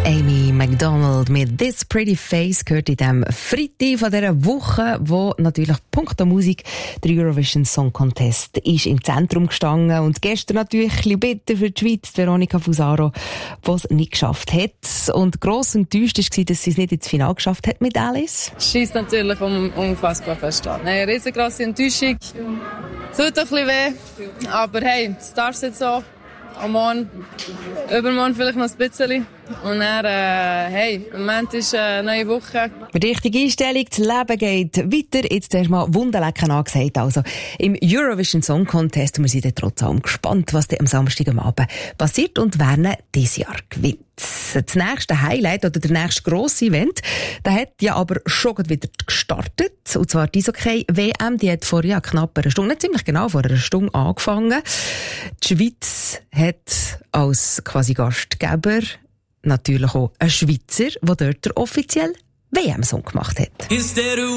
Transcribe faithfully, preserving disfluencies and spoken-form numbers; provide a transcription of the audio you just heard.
Amy Macdonald mit «This Pretty Face» gehört in diesem Freitag von dieser Woche, wo natürlich punkto Musik der Eurovision Song Contest ist im Zentrum gestanden. Und gestern natürlich ein bisschen bitter für die Schweiz, Veronika Fusaro, die es nicht geschafft hat. Und gross enttäuscht war, dass sie es nicht ins Finale geschafft hat mit Alice. Schießt natürlich um, unfassbar fest an. Eine riesengroße Enttäuschung. Tut ein bisschen weh, aber hey, das darf's jetzt so. Am Morgen, übermorgen vielleicht noch ein bisschen. Und dann, äh, hey, im Moment ist eine neue Woche. Richtige Einstellung, das Leben geht weiter. Jetzt erstmal Wunderlecken angesagt. Also, im Eurovision Song Contest, und wir sind trotz allem gespannt, was am Samstag am Abend passiert und wer dieses Jahr gewinnt. Das nächste Highlight oder der nächste grosse Event, der hat ja aber schon wieder gestartet. Und zwar die Eishockey-W M, die hat vor ja, knapp einer Stunde, ziemlich genau vor einer Stunde angefangen. Die Schweiz hat als quasi Gastgeber natürlich auch einen Schweizer, der dort der offiziell W M-Song gemacht hat.